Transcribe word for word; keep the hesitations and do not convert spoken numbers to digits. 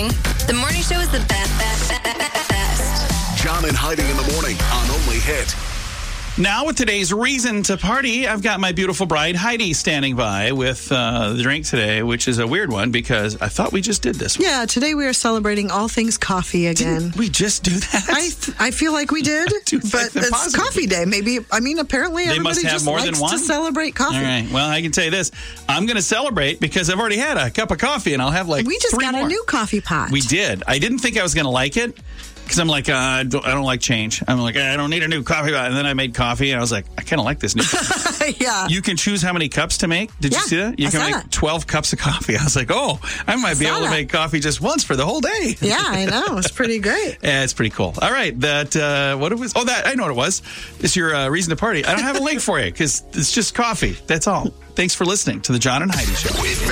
morning. The morning show is the best, best, best, best. John and Heidi in the morning on Only Hit. Now, with today's reason to party, I've got my beautiful bride, Heidi, standing by with uh, the drink today, which is a weird one because I thought we just did this one. Yeah, today we are celebrating all things coffee again. Didn't we just do that? I th- I feel like we did, but it's positive. Coffee day. Maybe, I mean, apparently They everybody must have just more likes than one? to celebrate coffee. All right. Well, I can tell you this. I'm going to celebrate because I've already had a cup of coffee and I'll have like We just three got more. a new coffee pot. We did. I didn't think I was going to like it because I'm like, uh, I, don't, I don't like change. I'm like, I don't need a new coffee pot. And then I made coffee and I was like, I kind of like this new coffee. Yeah. You can choose how many cups to make. Did Yeah, you see that? You I can saw make that. twelve cups of coffee. I was like, oh, I might be saw able to that. make coffee just once for the whole day. Yeah, I know. It's pretty great. Yeah, it's pretty cool. All right, that uh, what it was? Oh, that I know what it was. It's your uh, reason to party. I don't have a link for you because it's just coffee. That's all. Thanks for listening to the John and Heidi Show. With